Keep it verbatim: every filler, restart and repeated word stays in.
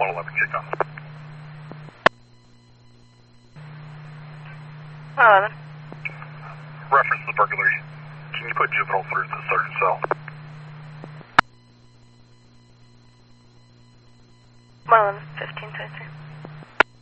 one eleven kick on. one eleven. Reference to the burglary. Can you put juvenile through to the sergeant's cell? one eleven, fifteen twenty-three.